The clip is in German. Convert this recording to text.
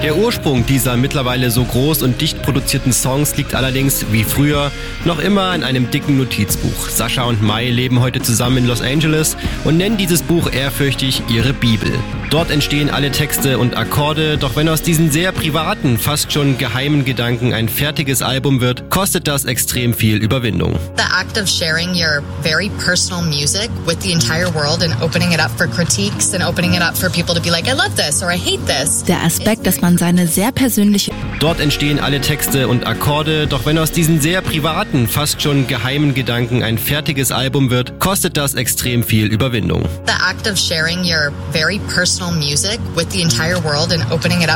Der Ursprung dieser mittlerweile so groß und dicht produzierten Songs liegt allerdings, wie früher, noch immer in einem dicken Notizbuch. Sascha und Mai leben heute zusammen in Los Angeles und nennen dieses Buch ehrfürchtig ihre Bibel. Dort entstehen alle Texte und Akkorde, doch wenn aus diesen sehr privaten, fast schon geheimen Gedanken ein fertiges Album wird, kostet das extrem viel Überwindung. The act of sharing your very personal music with the entire world and opening it up for critiques and opening it up for people to be like, I love this or I hate this. Der Aspekt, dass man seine sehr persönliche... Dort entstehen alle Texte und Akkorde, doch wenn aus diesen sehr privaten, fast schon geheimen Gedanken ein fertiges Album wird, kostet das extrem viel Überwindung. The act of sharing your very personal music with the entire world and opening it up